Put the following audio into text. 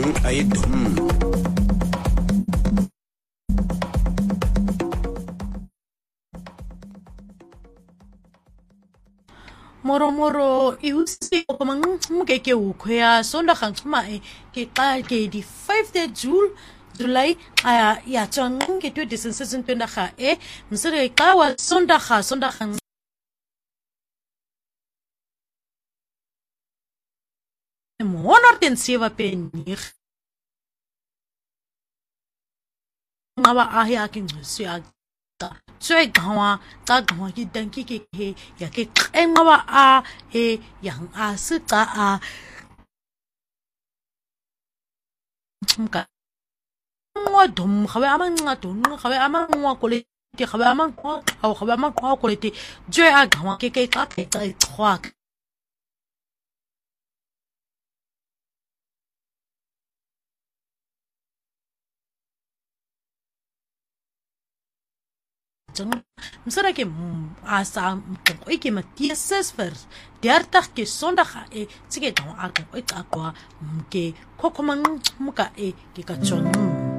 mang ay dum. Moro iusi komang mukeke ukwea sonda khantuma ke qa ke di 5 de July ya tsang ke 2016 tenda kha msere qa wa sonda khan monor den seva penir ngawa ahya ke ngusya Tsui gawa ki danki ke he ya ke ngawa yang se ka mka ngwa dum khawe amang ngadun khawe amang ngwa kole ti khawe amang khawe amang kole ti jwe gawa ke ka twak Msara ke asa ko ke matieses ver 30 ke sondag tsike gawa ke kokomang muka ke ka chon